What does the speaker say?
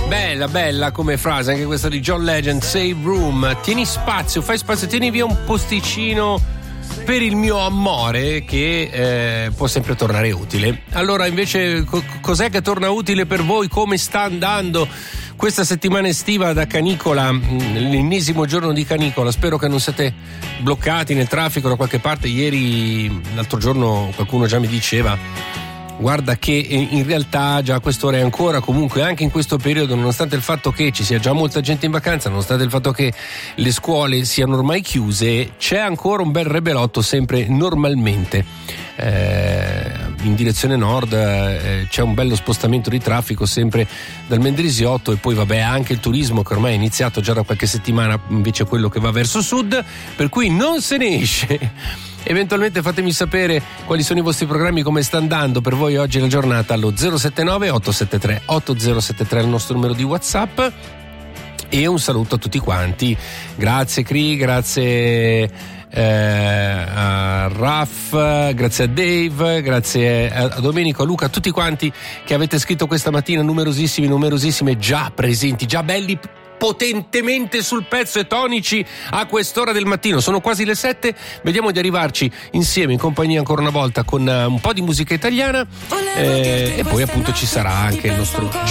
Bella come frase anche questa di John Legend. Save room, tieni spazio, fai spazio, tieni via un posticino per il mio amore che può sempre tornare utile. Allora invece cos'è che torna utile per voi? Come sta andando questa settimana estiva da canicola, l'ennesimo giorno di canicola? Spero che non siate bloccati nel traffico da qualche parte. L'altro giorno qualcuno già mi diceva: guarda che in realtà già a quest'ora è ancora, comunque anche in questo periodo, nonostante il fatto che ci sia già molta gente in vacanza, nonostante il fatto che le scuole siano ormai chiuse, c'è ancora un bel rebelotto sempre normalmente. In direzione nord c'è un bello spostamento di traffico sempre dal Mendrisiotto, e poi vabbè anche il turismo che ormai è iniziato già da qualche settimana, invece quello che va verso sud, per cui non se ne esce. Eventualmente fatemi sapere quali sono i vostri programmi, come sta andando per voi oggi la giornata allo 079 873 8073, il nostro numero di WhatsApp. E un saluto a tutti quanti. Grazie Cri, grazie a Raff, grazie a Dave, grazie a Domenico, a Luca, a tutti quanti che avete scritto questa mattina, numerosissime, già presenti, già belli potentemente sul pezzo e tonici a quest'ora del mattino. Sono quasi le 7, vediamo di arrivarci insieme in compagnia ancora una volta con un po' di musica italiana, e poi appunto ci sarà anche il nostro